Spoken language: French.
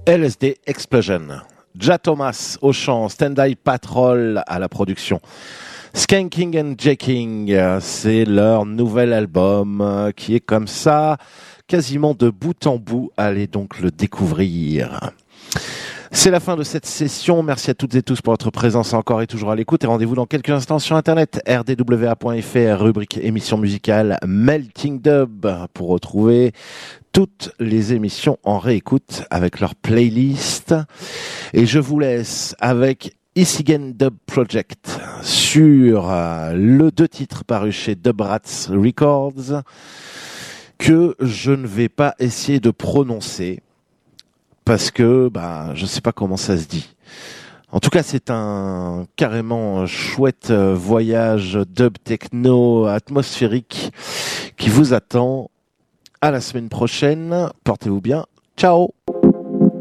LSD Explosion. Ja Thomas au chant, Stand-Eye Patrol à la production. Skanking and Jacking, c'est leur nouvel album qui est comme ça, quasiment de bout en bout. Allez donc le découvrir. C'est la fin de cette session. Merci à toutes et tous pour votre présence encore et toujours à l'écoute. Et rendez-vous dans quelques instants sur Internet, rdwa.fr, rubrique émission musicale Melting Dub, pour retrouver toutes les émissions en réécoute avec leur playlist. Et je vous laisse avec Isigen Dub Project sur le 2 titres parus chez Dub Rats Records que je ne vais pas essayer de prononcer parce que je sais pas comment ça se dit. En tout cas, c'est un carrément chouette voyage dub techno atmosphérique qui vous attend. À la semaine prochaine. Portez-vous bien. Ciao.